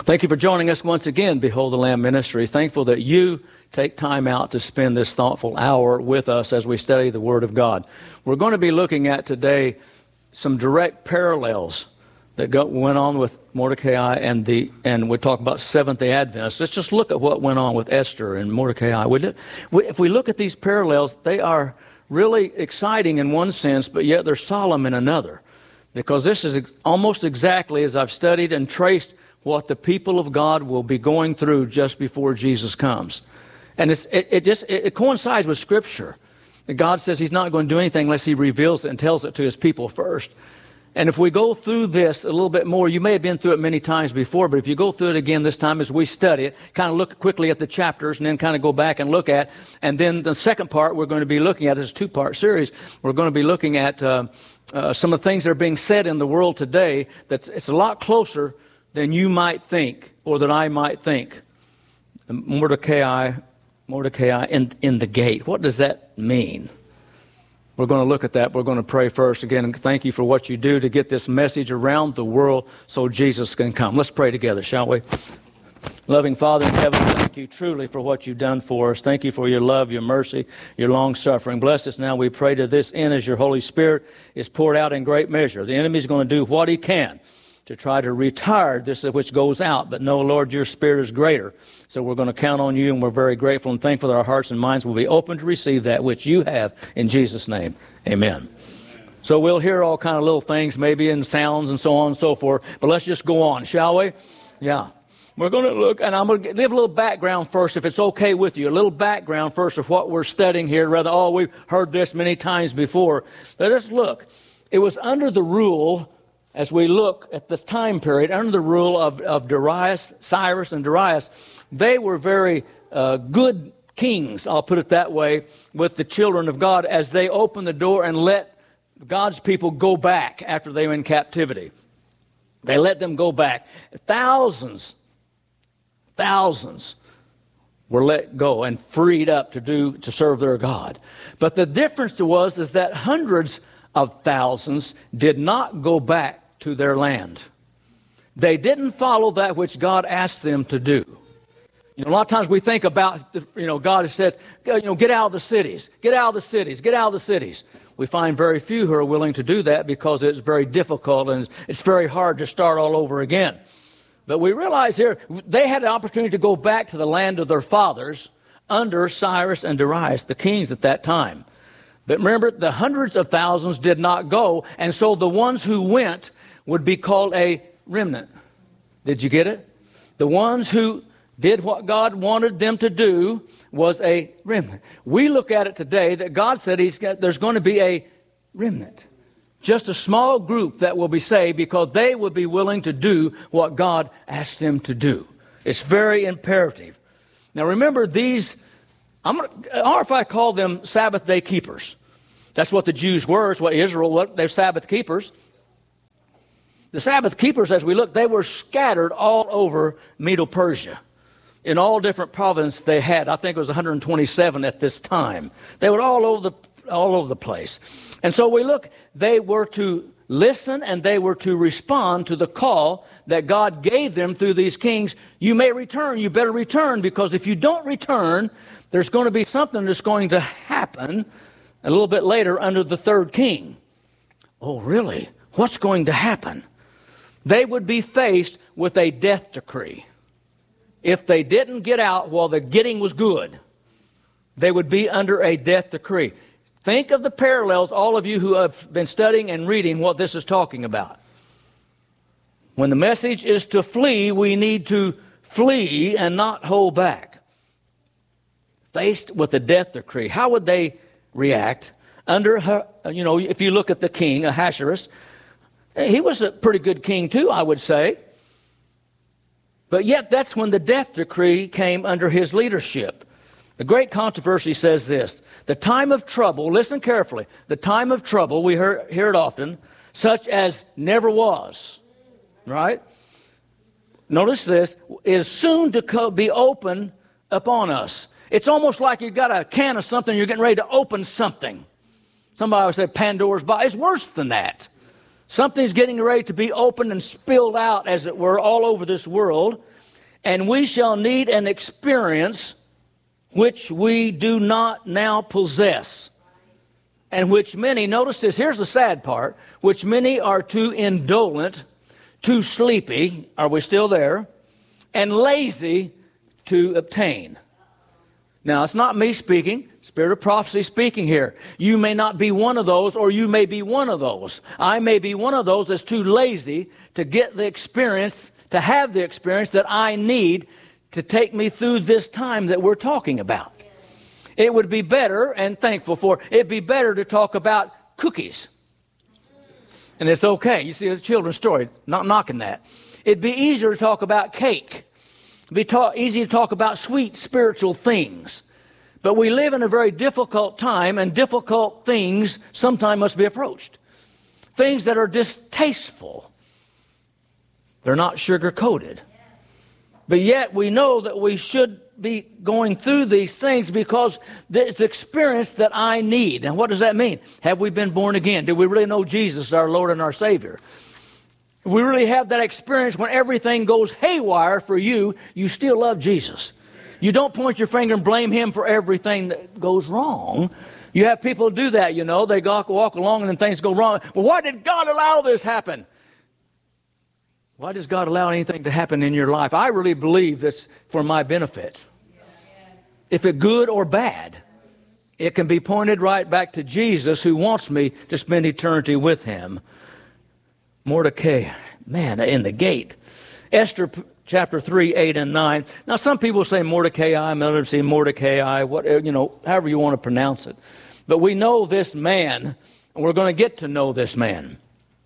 Thank you for joining us once again, Behold the Lamb Ministries. Thankful that you take time out to spend this thoughtful hour with us as we study the Word of God. We're going to be looking at today some direct parallels that went on with Mordecai and we talk about Seventh-day Adventists. Let's just look at what went on with Esther and Mordecai. If we look at these parallels, they are really exciting in one sense, but yet they're solemn in another. Because this is almost exactly as I've studied and traced what the people of God will be going through just before Jesus comes. And it coincides with Scripture. God says He's not going to do anything unless He reveals it and tells it to His people first. And if we go through this a little bit more, you may have been through it many times before, but if you go through it again this time as we study it, kind of look quickly at the chapters and then kind of go back and look at, and then the second part we're going to be looking at, this is a two-part series, we're going to be looking at some of the things that are being said in the world today it's a lot closer than you might think or that I might think. Mordecai in the gate. What does that mean? We're going to look at that. We're going to pray first. Again, thank you for what you do to get this message around the world so Jesus can come. Let's pray together, shall we? Loving Father in heaven, thank you truly for what you've done for us. Thank you for your love, your mercy, your long-suffering. Bless us now, we pray, to this end as your Holy Spirit is poured out in great measure. The enemy's going to do what he can to try to retard this which goes out. But no, Lord, your Spirit is greater. So we're going to count on you, and we're very grateful and thankful that our hearts and minds will be open to receive that which you have in Jesus' name. Amen. So we'll hear all kind of little things, maybe in sounds and so on and so forth. But let's just go on, shall we? Yeah. We're going to look, and I'm going to give a little background first, if it's okay with you. A little background first of what we're studying here. Rather, we've heard this many times before. Let us look. It was under the rule, as we look at this time period, under the rule of Darius, Cyrus and Darius, they were very good kings, I'll put it that way, with the children of God as they opened the door and let God's people go back after they were in captivity. They let them go back. Thousands were let go and freed up to serve their God. But the difference is that hundreds of thousands did not go back to their land. They didn't follow that which God asked them to do. A lot of times we think about, God has said, get out of the cities, get out of the cities, get out of the cities. We find very few who are willing to do that because it's very difficult and it's very hard to start all over again. But we realize here, they had an opportunity to go back to the land of their fathers under Cyrus and Darius, the kings at that time. But remember, the hundreds of thousands did not go, and so the ones who went would be called a remnant. Did you get it? The ones who did what God wanted them to do was a remnant. We look at it today that God said there's going to be a remnant. Just a small group that will be saved because they would be willing to do what God asked them to do. It's very imperative. Now remember these, or if I call them Sabbath day keepers. That's what the Jews were, it's what Israel was, they're Sabbath keepers. The Sabbath keepers, as we look, they were scattered all over Medo-Persia. In all different provinces they had. I think it was 127 at this time. They were all over the place. And so we look, they were to listen and they were to respond to the call that God gave them through these kings. You may return, you better return, because if you don't return, there's going to be something that's going to happen a little bit later under the third king. Oh, really? What's going to happen? They would be faced with a death decree. If they didn't get out while the getting was good, they would be under a death decree. Think of the parallels, all of you who have been studying and reading what this is talking about. When the message is to flee, we need to flee and not hold back. Faced with a death decree, how would they react? If you look at the king, Ahasuerus, he was a pretty good king too, I would say. But yet that's when the death decree came under his leadership. The great controversy says this: the time of trouble, listen carefully, the time of trouble, we hear it often, such as never was, right? Notice this, is soon to be open upon us. It's almost like you've got a can of something, you're getting ready to open something. Somebody would say Pandora's box. It's worse than that. Something's getting ready to be opened and spilled out, as it were, all over this world. and we shall need an experience which we do not now possess, and which many, notice this, here's the sad part, which many are too indolent, too sleepy, are we still there, and lazy to obtain. Now, it's not me speaking, Spirit of Prophecy speaking here. You may not be one of those, or you may be one of those. I may be one of those that's too lazy to get the experience, to have the experience that I need to take me through this time that we're talking about. It would be better, and thankful for, it'd be better to talk about cookies. And it's okay. You see, it's a children's story. Not knocking that. It'd be easier to talk about cake. It'd be easy to talk about sweet spiritual things. But we live in a very difficult time, and difficult things sometimes must be approached. Things that are distasteful. They're not sugar-coated. But yet we know that we should be going through these things because there's experience that I need. And what does that mean? Have we been born again? Do we really know Jesus, our Lord and our Savior? If we really have that experience when everything goes haywire for you, you still love Jesus. You don't point your finger and blame Him for everything that goes wrong. You have people do that, you know. They walk along and then things go wrong. Well, why did God allow this happen? Why does God allow anything to happen in your life? I really believe that's for my benefit. If it's good or bad, it can be pointed right back to Jesus, who wants me to spend eternity with Him. Mordecai, man, in the gate. Esther chapter 3, 8, and 9. Now, some people say Mordecai, others say Mordecai, however you want to pronounce it. But we know this man, and we're going to get to know this man.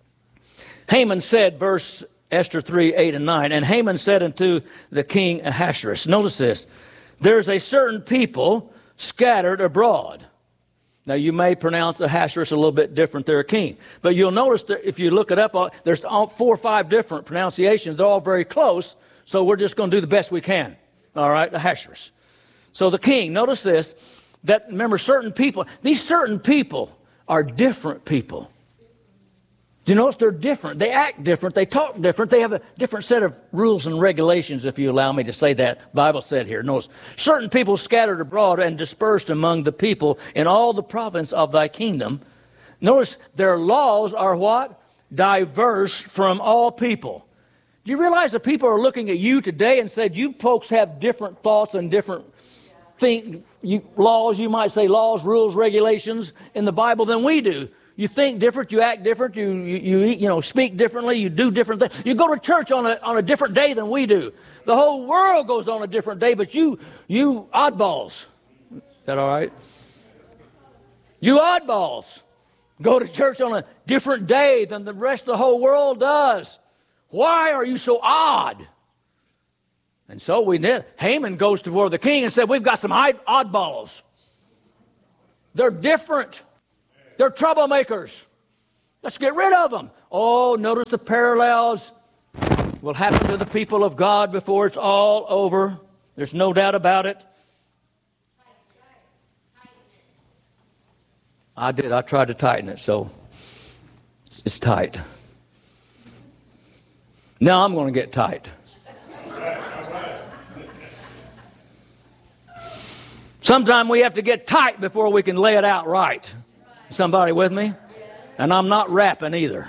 Haman said, Esther 3, 8, and 9, and Haman said unto the king Ahasuerus, notice this, there's a certain people scattered abroad. Now, you may pronounce Ahasuerus a little bit different. They're a king. But you'll notice that if you look it up, there's 4 or 5 different pronunciations. They're all very close, so we're just going to do the best we can. All right, Ahasuerus. So the king, notice this, that remember certain people, these certain people are different people. Do you notice they're different? They act different. They talk different. They have a different set of rules and regulations, if you allow me to say that. Bible said here. Notice, certain people scattered abroad and dispersed among the people in all the province of thy kingdom. Notice their laws are what? Diverse from all people. Do you realize that people are looking at you today and said, you folks have different thoughts and different laws, you might say laws, rules, regulations in the Bible than we do. You think different, you act different, you speak differently, you do different things. You go to church on a different day than we do. The whole world goes on a different day, but you oddballs. Is that all right? You oddballs go to church on a different day than the rest of the whole world does. Why are you so odd? And so we did. Haman goes toward the king and said, we've got some oddballs. They're different. They're troublemakers. Let's get rid of them. Oh, notice the parallels will happen to the people of God before it's all over. There's no doubt about it. I did. I tried to tighten it, so it's tight. Now I'm going to get tight. Sometimes we have to get tight before we can lay it out right. Somebody with me? And I'm not rapping either.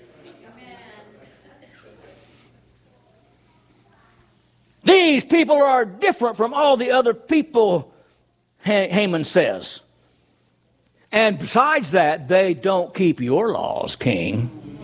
These people are different from all the other people, Haman says. And besides that, they don't keep your laws, king.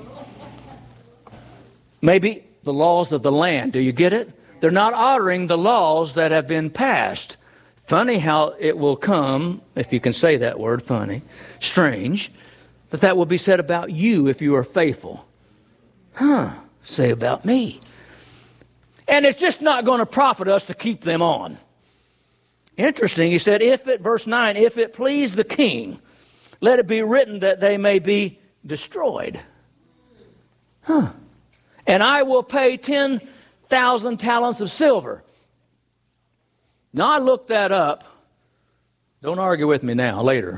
Maybe the laws of the land. Do you get it? They're not honoring the laws that have been passed. Funny how it will come, if you can say that word, funny, strange, that will be said about you if you are faithful. Say about me. And it's just not going to profit us to keep them on. Interesting, he said, verse 9, if it please the king, let it be written that they may be destroyed. And I will pay 10,000 talents of silver. Now, I looked that up. Don't argue with me now, later.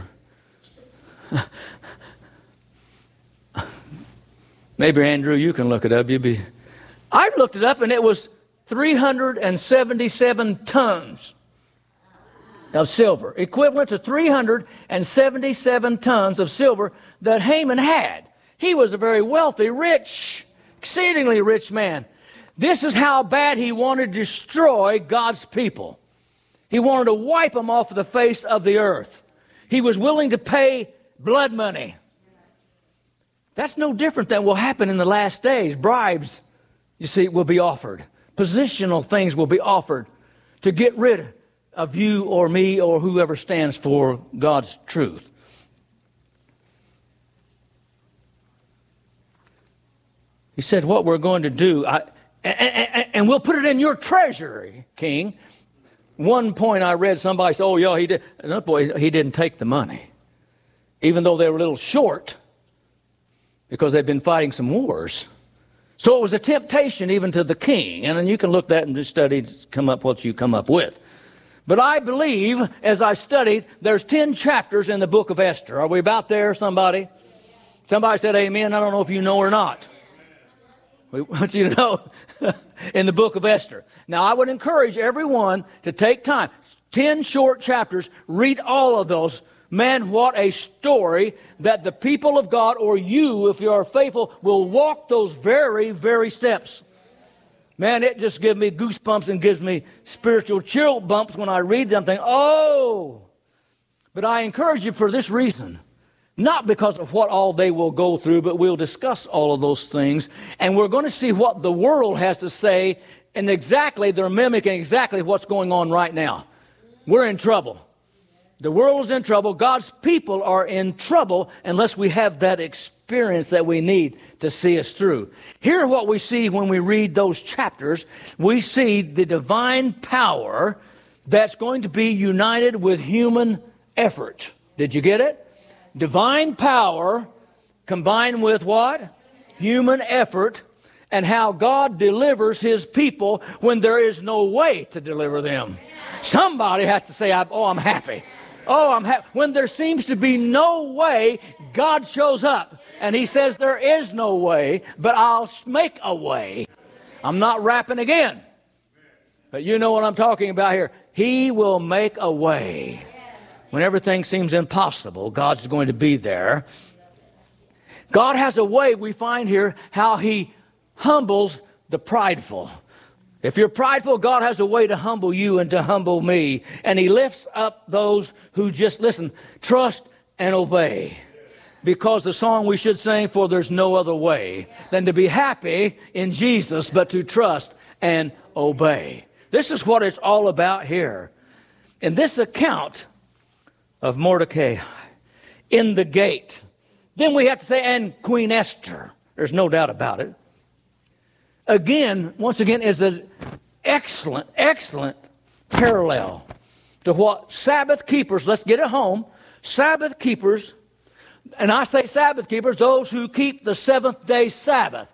Maybe, Andrew, you can look it up. I looked it up, and it was 377 tons of silver, equivalent to 377 tons of silver that Haman had. He was a very wealthy, rich, exceedingly rich man. This is how bad he wanted to destroy God's people. He wanted to wipe them off the face of the earth. He was willing to pay blood money. That's no different than will happen in the last days. Bribes, you see, will be offered. Positional things will be offered to get rid of you or me or whoever stands for God's truth. He said, what we're going to do, and we'll put it in your treasury, King. One point I read, somebody said, oh, yeah, he did. No, boy, he didn't take the money. Even though they were a little short, because they'd been fighting some wars. So it was a temptation even to the king. And then you can look at that and just study, come up what you come up with. But I believe, as I studied, there's 10 chapters in the book of Esther. Are we about there, somebody? Somebody said amen. I don't know if you know or not. We want you to know in the book of Esther. Now, I would encourage everyone to take time. 10 short chapters. Read all of those. Man, what a story that the people of God, or you, if you are faithful, will walk those very, very steps. Man, it just gives me goosebumps and gives me spiritual chill bumps when I read something. Oh! But I encourage you for this reason. Not because of what all they will go through, but we'll discuss all of those things. And we're going to see what the world has to say. And exactly, they're mimicking exactly what's going on right now. We're in trouble. The world is in trouble. God's people are in trouble unless we have that experience that we need to see us through. Here, what we see when we read those chapters, we see the divine power that's going to be united with human effort. Did you get it? Divine power combined with what? Human effort, and how God delivers His people when there is no way to deliver them. Somebody has to say, I'm happy. Oh, I'm happy. When there seems to be no way, God shows up. And He says, there is no way, but I'll make a way. I'm not rapping again. But you know what I'm talking about here. He will make a way. When everything seems impossible, God's going to be there. God has a way, we find here, how He humbles the prideful. If you're prideful, God has a way to humble you and to humble me. And He lifts up those who just, listen, trust and obey. Because the song we should sing, for there's no other way than to be happy in Jesus, but to trust and obey. This is what it's all about here. In this account of Mordecai in the gate, then we have to say, and Queen Esther. There's no doubt about it. Once again, is an excellent, excellent parallel to what Sabbath keepers, let's get it home, Sabbath keepers, and I say Sabbath keepers, those who keep the seventh day Sabbath.